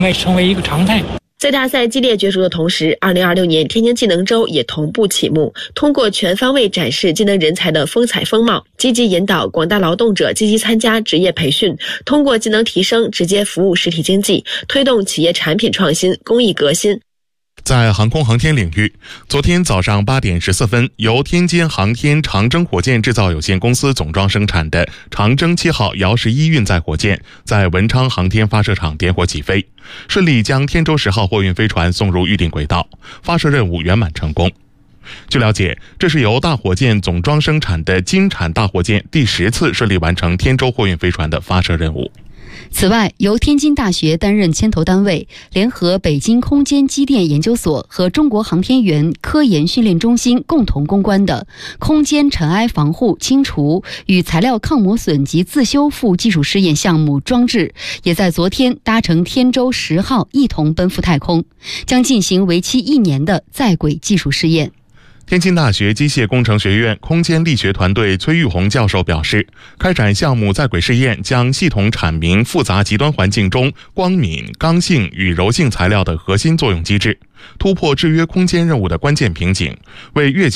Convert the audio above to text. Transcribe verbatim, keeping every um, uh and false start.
会成为一个常态。 在大赛激烈角逐的同时，二零二六年天津技能周也同步启幕。通过全方位展示技能人才的风采风貌，积极引导广大劳动者积极参加职业培训，通过技能提升直接服务实体经济，推动企业产品创新、工艺革新。 在航空航天领域，昨天早上八点十四分，由天津航天长征火箭制造有限公司总装生产的长征七号遥十一运载火箭在文昌航天发射场点火起飞，顺利将天舟十号货运飞船送入预定轨道，发射任务圆满成功。据了解，这是由大火箭总装生产的金产大火箭第十次顺利完成天舟货运飞船的发射任务。 此外，由天津大学担任牵头单位，联合北京空间机电研究所和中国航天员科研训练中心共同攻关的空间尘埃防护清除与材料抗磨损及自修复技术试验项目装置，也在昨天搭乘天舟十号一同奔赴太空，将进行为期一年的在轨技术试验。 天津大学机械工程学院空间力学团队崔玉红教授表示，开展项目在轨试验将系统阐明复杂极端环境中光敏、刚性与柔性材料的核心作用机制，突破制约空间任务的关键瓶颈，为月球